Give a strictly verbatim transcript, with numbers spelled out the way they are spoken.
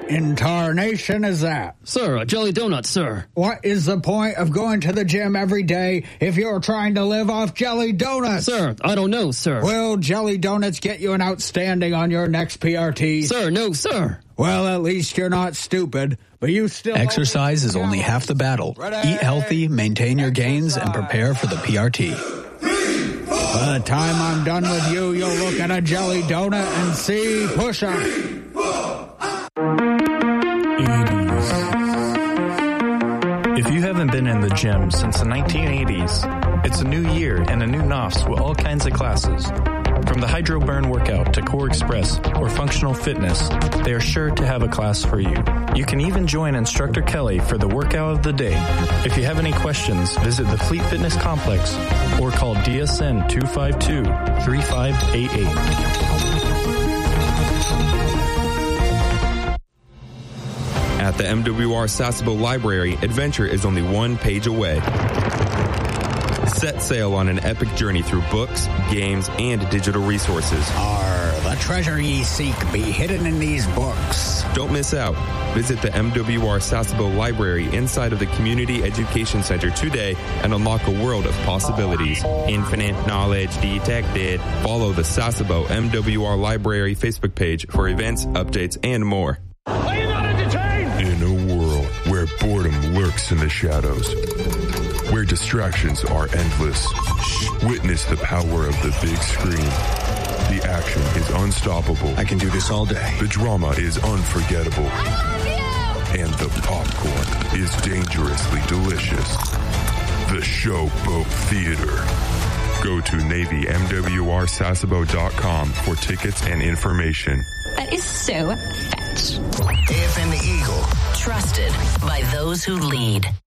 in tarnation is that? Sir, a jelly donut, sir. What is the point of going to the gym every day if you're trying to live off jelly donuts? Sir, I don't know, sir. Will jelly donuts get you an outstanding on your next P R T? Sir, no, sir. Well, at least you're not stupid, but you still... Exercise is only half the battle. Ready? Eat healthy, maintain your gains, and prepare for the P R T. By the time I'm done with you, you'll look at a jelly donut and see push-up. eighties. If you haven't been in the gym since the nineteen eighties, it's a new year and a new N O F S with all kinds of classes. From the Hydro Burn workout to Core Express or Functional Fitness, they are sure to have a class for you. You can even join Instructor Kelly for the workout of the day. If you have any questions, visit the Fleet Fitness Complex or call D S N two five two, three five eight eight. At the M W R Sasebo Library, adventure is only one page away. Set sail on an epic journey through books, games, and digital resources. Are the treasure ye seek be hidden in these books? Don't miss out. Visit the M W R Sasebo Library inside of the Community Education Center today and unlock a world of possibilities. Infinite knowledge detected. Follow the Sasebo M W R Library Facebook page for events, updates, and more. Are you not entertained? In a world where boredom lurks in the shadows, where distractions are endless, witness the power of the big screen. The action is unstoppable. I can do this all day. The drama is unforgettable. I love you! And the popcorn is dangerously delicious. The Showboat Theater. Go to Navy M W R Sasebo dot com for tickets and information. That is so fetch. A F M The Eagle. Trusted by those who lead.